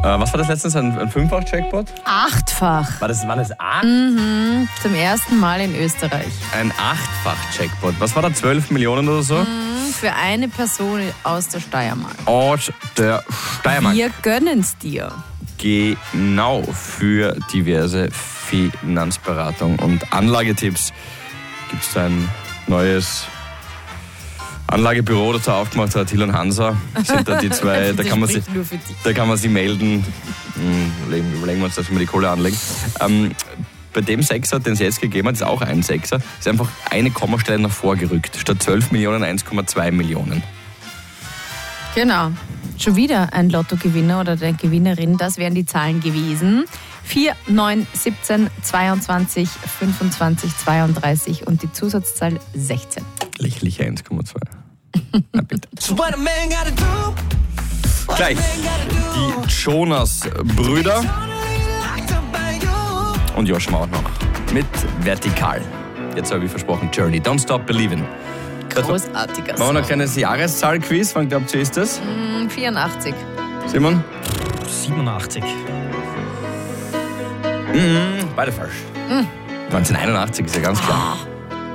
Was war das letztens? Ein Fünffach-Jackpot? 8-fach. War das 8? Zum ersten Mal in Österreich. Ein 8-fach-Jackpot. Was war da? 12 Millionen oder so? Für eine Person aus der Steiermark. Aus der Steiermark. Wir gönnen's dir. Genau, für diverse Finanzberatung und Anlagetipps gibt es da ein neues Anlagebüro, das da aufgemacht hat, Till und Hansa. Sind da die zwei, da kann man sie melden. Überlegen wir uns, dass wir die Kohle anlegen. Bei dem Sechser, den es jetzt gegeben hat, ist auch ein Sechser, ist einfach eine Kommastelle nach vorgerückt. Statt 12 Millionen 1,2 Millionen. Genau. Schon wieder ein Lottogewinner oder eine Gewinnerin, das wären die Zahlen gewesen. 4, 9, 17, 22, 25, 32 und die Zusatzzahl 16. Lächerliche 1,2. Na bitte. Gleich die Jonas-Brüder und Josh auch noch mit Vertikal. Jetzt habe ich versprochen, Journey, Don't Stop Believin'. Großartiger Machen wir Song. noch ein kleines Jahreszahl-Quiz. Wann glaubt ihr, ist das? 84. Simon? 87. Beide falsch. 1981 ist ja ganz klar.